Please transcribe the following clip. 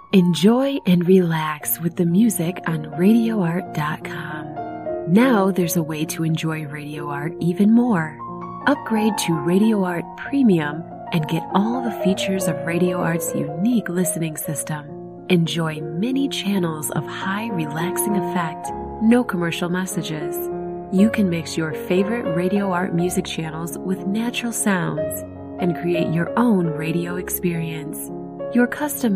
Enjoy and relax with the music on RadioArt.com. Now there's a way to enjoy Radio Art even more. Upgrade to Radio Art Premium and get all the features of Radio Art's unique listening system. Enjoy many channels of high relaxing effect, no commercial messages. You can mix your favorite Radio Art music channels with natural sounds and create your own radio experience. Your custom